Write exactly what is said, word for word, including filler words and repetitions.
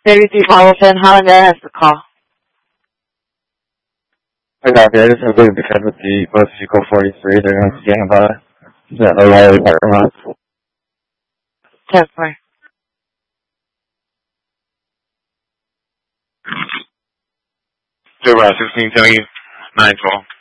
thirty-three Hamilton, Highlander has the call. I got there. I just have to because with the both vehicle forty-three, they're going to get about that O'Reilly parking lot. ten four. Joe Ross, sixteen, telling you, nine twelve.